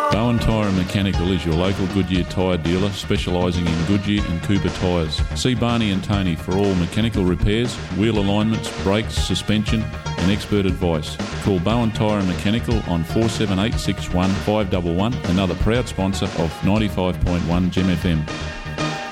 Bowen Tyre and Mechanical is your local Goodyear tyre dealer specialising in Goodyear and Cooper tyres. See Barney and Tony for all mechanical repairs, wheel alignments, brakes, suspension and expert advice. Call Bowen Tyre and Mechanical on 478 61 511, another proud sponsor of 95.1 Gem FM.